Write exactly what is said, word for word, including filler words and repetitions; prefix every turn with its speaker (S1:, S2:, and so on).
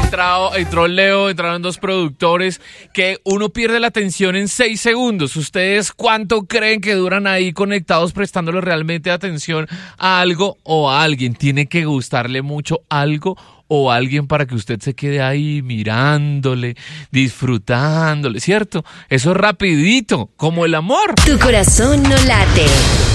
S1: entrado, entró Leo, entraron dos productores, que uno pierde la atención en seis segundos. ¿Ustedes cuánto creen que duran ahí conectados prestándole realmente atención a algo o a alguien? Tiene que gustarle mucho algo o alguien para que usted se quede ahí mirándole, disfrutándole, ¿cierto? Eso es rapidito, como el amor.
S2: Tu corazón no late.